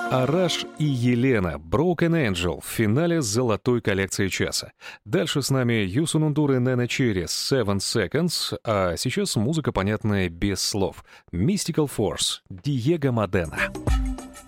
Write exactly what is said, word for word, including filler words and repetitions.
Араш и Елена «Broken Angel» в финале золотой коллекции часа. Дальше с нами Юсун Ундур и Нена Черри «Seven Seconds», а сейчас музыка, понятная без слов. Mystical Force, Диего Модена.